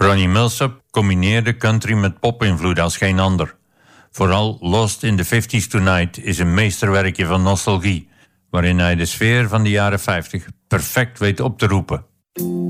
Ronnie Milsap combineerde country met pop-invloed als geen ander. Vooral Lost in the 50s Tonight is een meesterwerkje van nostalgie, waarin hij de sfeer van de jaren 50 perfect weet op te roepen.